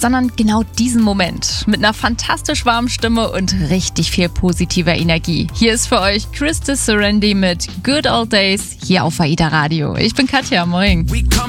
sondern genau diesen Moment mit einer fantastisch warmen Stimme und richtig viel positiver Energie. Hier ist für euch Krista Serendi mit Good Old Days hier auf AIDA Radio. Ich bin Katja, moin.